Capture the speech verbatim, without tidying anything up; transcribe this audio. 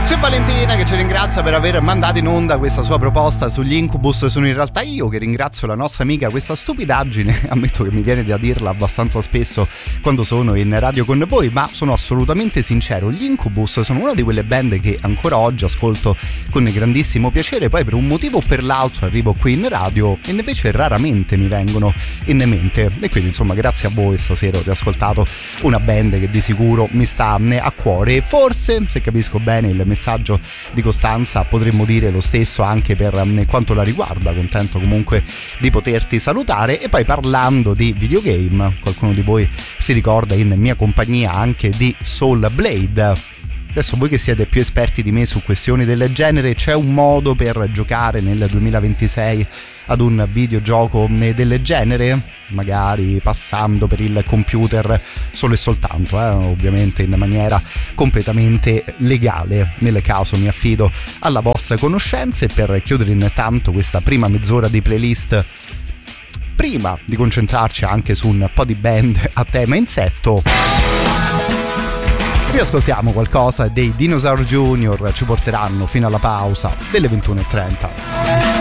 C'è Valentina che ci ringrazia per aver mandato in onda questa sua proposta sugli Incubus. Sono in realtà io che ringrazio la nostra amica. Questa stupidaggine, ammetto che mi viene da dirla abbastanza spesso quando sono in radio con voi, ma sono assolutamente sincero. Gli Incubus sono una di quelle band che ancora oggi ascolto con grandissimo piacere. Poi per un motivo o per l'altro arrivo qui in radio e invece raramente mi vengono in mente, e quindi insomma grazie a voi stasera ho riascoltato una band che di sicuro mi sta a cuore. E forse, se capisco bene il messaggio di Costanza, potremmo dire lo stesso anche per quanto la riguarda. Contento comunque di poterti salutare. E poi parlando di videogame, qualcuno di voi si ricorda in mia compagnia anche di Soul Blade. Adesso voi che siete più esperti di me su questioni del genere, c'è un modo per giocare nel duemilaventisei ad un videogioco del genere? Magari passando per il computer solo e soltanto, eh? Ovviamente in maniera completamente legale. Nel caso mi affido alla vostra conoscenza. E per chiudere intanto questa prima mezz'ora di playlist, prima di concentrarci anche su un po' di band a tema insetto, riascoltiamo qualcosa dei Dinosaur Junior. Ci porteranno fino alla pausa delle ventuno e trenta.